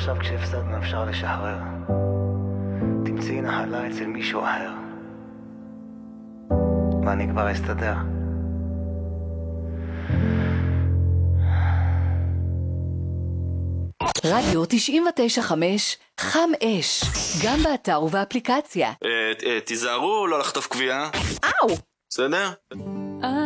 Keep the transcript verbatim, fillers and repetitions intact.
עכשיו כשהפסדנו אפשר לשחרר. תמצאי נחלה אצל מישהו אחר, ואני כבר אסתדר. רדיו תשעים ותשע חמש חם אש, גם באתר ובאפליקציה. תיזהרו לא לחטוף קביעה. אאו! בסדר?